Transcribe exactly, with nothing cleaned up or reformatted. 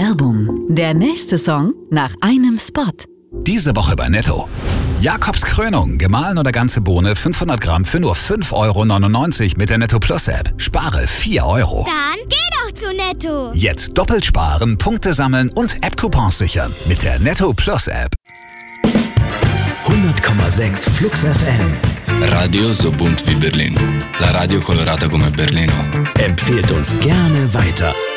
Werbung. Der nächste Song nach einem Spot. Diese Woche bei Netto. Jakobs Krönung, gemahlen oder ganze Bohne, fünfhundert Gramm für nur fünf Euro neunundneunzig mit der Netto Plus App. Spare vier Euro. Dann geh doch zu Netto. Jetzt doppelt sparen, Punkte sammeln und App-Coupons sichern mit der Netto Plus App. hundert Komma sechs Flux F M. Radio so bunt wie Berlin. La radio colorata come Berlino. Empfehlt uns gerne weiter.